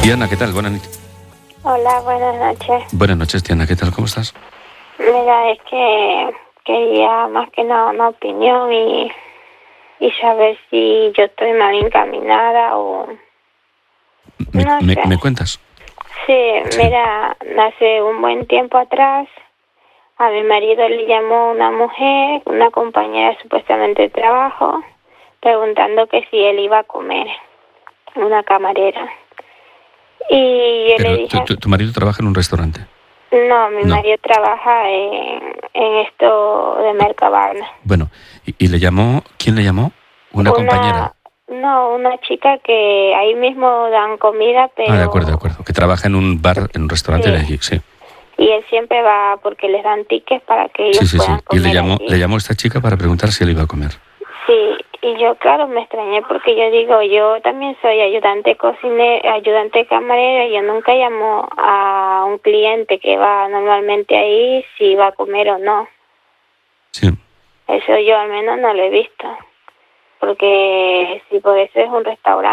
Diana, ¿qué tal? Buenas noches. Hola, buenas noches. Buenas noches, Diana, ¿qué tal? ¿Cómo estás? Mira, es que quería más que nada una opinión y saber si yo estoy mal encaminada o... No sé. ¿Me cuentas? Sí, mira, hace un buen tiempo atrás a mi marido le llamó una mujer, una compañera supuestamente de trabajo, preguntando que si él iba a comer, una camarera. Y yo Pero le dije... tu marido trabaja en un restaurante. No, mi marido trabaja en esto de Mercabarna. Bueno, ¿y le llamó? ¿Quién le llamó? ¿Una compañera? No, una chica que ahí mismo dan comida, pero... Ah, de acuerdo, que trabaja en un bar, en un restaurante de allí, sí. Y él siempre va porque les dan tickets para que ellos puedan comer. Y le llamó esta chica para preguntar si él iba a comer. Sí, y yo claro me extrañé porque yo digo, yo también soy ayudante cocinera, ayudante camarera, y yo nunca llamo a un cliente que va normalmente ahí si va a comer o no. Sí. Eso yo al menos no lo he visto, porque si por eso es un restaurante.